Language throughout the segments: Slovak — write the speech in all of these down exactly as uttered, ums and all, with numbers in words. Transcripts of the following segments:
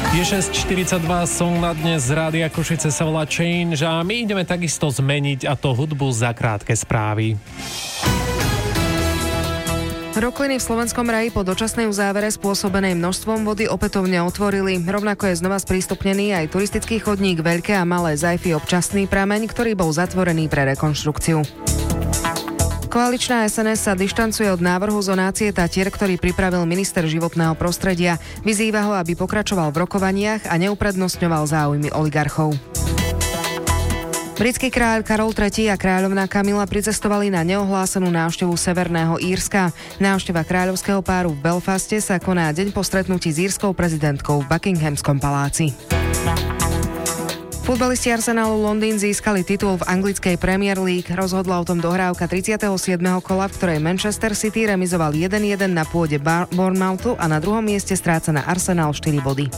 Je šesť štyridsaťdva, som na dnes z Rádia Košice sa volá Change a my ideme takisto zmeniť, a to hudbu za krátke správy. Rokliny v Slovenskom raji po dočasnej uzávere spôsobenej množstvom vody opätovne otvorili. Rovnako je znova sprístupnený aj turistický chodník Veľké a Malé Zajfy občasný prameň, ktorý bol zatvorený pre rekonštrukciu. Koaličná es en es sa dištancuje od návrhu zonácie Tatier, ktorý pripravil minister životného prostredia. Vyzýva ho, aby pokračoval v rokovaniach a neuprednostňoval záujmy oligarchov. Britský kráľ Karol tretí a kráľovná Kamila pricestovali na neohlásenú návštevu Severného Írska. Návšteva kráľovského páru v Belfaste sa koná deň po stretnutí s írskou prezidentkou v Buckinghamskom paláci. Futbalisti Arsenalu Londýn získali titul v anglickej Premier League. Rozhodla o tom dohrávka tridsiateho siedmeho kola, v ktorej Manchester City remizoval jeden jeden na pôde Bar- Bournemouthu a na druhom mieste stráca na Arsenal štyri body.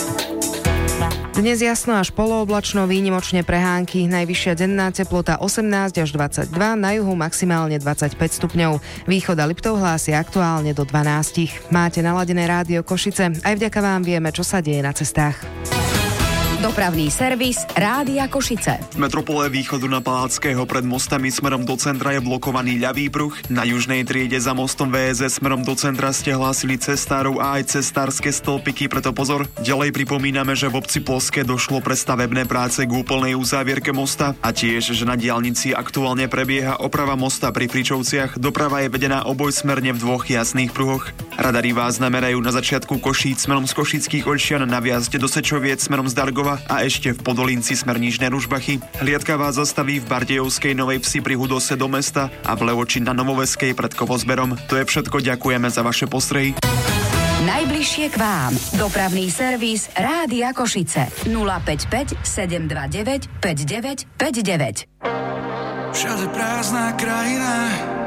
Dnes jasno až polooblačno, výnimočne prehánky. Najvyššia denná teplota osemnásť až dvadsaťdva, na juhu maximálne dvadsaťpäť stupňov. Východ a Liptov hlási aktuálne do dvanásť. Máte naladené Rádio Košice. Aj vďaka vám vieme, čo sa deje na cestách. Dopravný servis Rádia Košice. V metropole východu na Paláckého pred mostami smerom do centra je blokovaný ľavý pruh. Na južnej triede za mostom vé es es smerom do centra ste hlásili cestárov a aj cestárske stĺpiky, preto pozor. Ďalej pripomíname, že v obci Ploské došlo pre stavebné práce k úplnej uzávierke mosta a tiež, že na diaľnici aktuálne prebieha oprava mosta pri Fričovciach. Doprava je vedená obojsmerne v dvoch jasných pruhoch. Radari vás namerajú na začiatku Košíc smerom z Košických Olšian na viazde do Sečoviec smerom z Dargova a ešte v Podolinci smer Nižné Ružbachy. Hliadka vás zastaví v Bardejovskej Novej Vsi pri Hudose do mesta a v Levoči na Novoveskej pred Kovozberom. To je všetko, ďakujeme za vaše postrehy. Najbližšie k vám. Dopravný servis Rádia Košice. nula päť päť sedem dva deväť päť deväť päť deväť. Všade prázdna krajina,